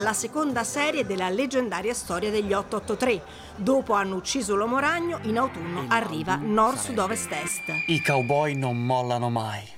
La seconda serie della leggendaria storia degli 883. Dopo hanno ucciso l'uomo ragno, in autunno arriva Nord, Sud, Ovest, Est. I cowboy non mollano mai.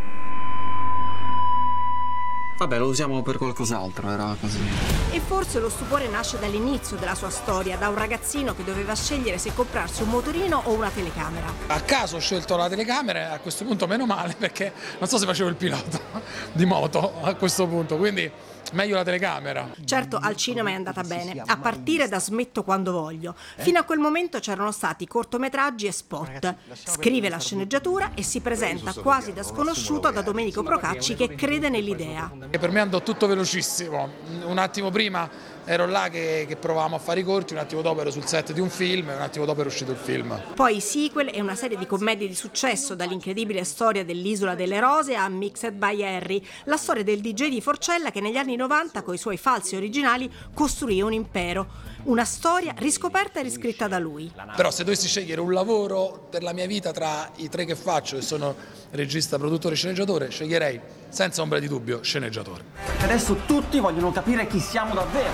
Vabbè, lo usiamo per qualcos'altro, era così. E forse lo stupore nasce dall'inizio della sua storia, da un ragazzino che doveva scegliere se comprarsi un motorino o una telecamera. A caso ho scelto la telecamera e a questo punto meno male, perché non so se facevo il pilota di moto a questo punto, quindi meglio la telecamera. Certo, al cinema è andata bene, a partire da Smetto quando voglio. Fino a quel momento c'erano stati cortometraggi e spot. Scrive la sceneggiatura e si presenta quasi da sconosciuto da Domenico Procacci, che crede nell'idea. E per me andò tutto velocissimo. Un attimo prima ero là che provavamo a fare i corti, un attimo dopo ero sul set di un film e un attimo dopo era uscito il film. Poi i sequel e una serie di commedie di successo, dall'incredibile storia dell'Isola delle Rose a Mixed by Harry, la storia del DJ di Forcella che negli anni 90 coi suoi falsi originali costruì un impero. Una storia riscoperta e riscritta da lui. Però se dovessi scegliere un lavoro per la mia vita tra i tre che faccio, che sono regista, produttore e sceneggiatore, sceglierei senza ombra di dubbio sceneggiatore. Adesso tutti vogliono capire chi siamo davvero.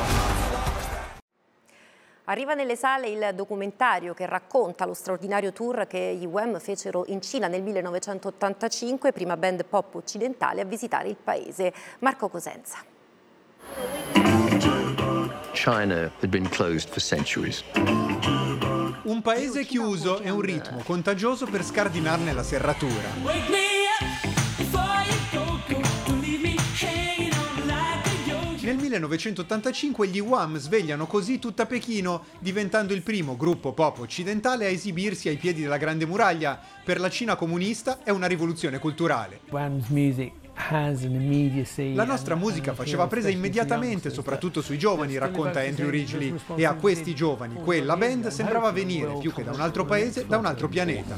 Arriva nelle sale il documentario che racconta lo straordinario tour che gli Wham fecero in Cina nel 1985, prima band pop occidentale a visitare il paese. Marco Cosenza. China had been closed for centuries. Un paese chiuso e un ritmo contagioso per scardinarne la serratura. Nel 1985 gli Wham svegliano così tutta Pechino, diventando il primo gruppo pop occidentale a esibirsi ai piedi della Grande Muraglia. Per la Cina comunista è una rivoluzione culturale. La nostra musica faceva presa immediatamente, soprattutto sui giovani, racconta Andrew Ridgeley, e a questi giovani quella band sembrava venire più che da un altro paese, da un altro pianeta.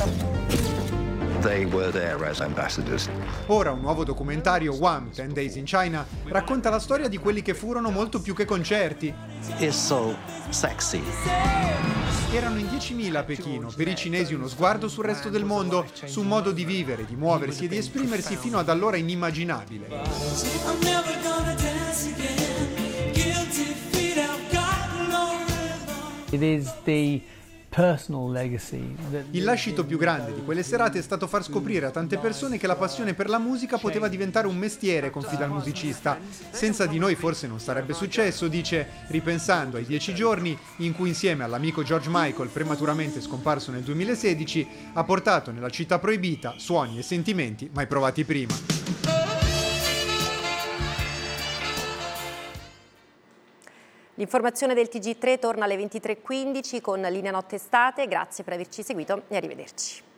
They were there as ambassadors. Ora un nuovo documentario, Wham! 10 Days in China, racconta la storia di quelli che furono molto più che concerti. It's so sexy. Erano in 10.000 a Pechino, per i cinesi uno sguardo sul resto del mondo, su un modo di vivere, di muoversi e di esprimersi fino ad allora inimmaginabile. It is the personal legacy. Il lascito più grande di quelle serate è stato far scoprire a tante persone che la passione per la musica poteva diventare un mestiere, confida il musicista. Senza di noi forse non sarebbe successo, dice, ripensando ai 10 giorni in cui insieme all'amico George Michael, prematuramente scomparso nel 2016, ha portato nella città proibita suoni e sentimenti mai provati prima. L'informazione del TG3 torna alle 23:15 con Linea Notte Estate. Grazie per averci seguito e arrivederci.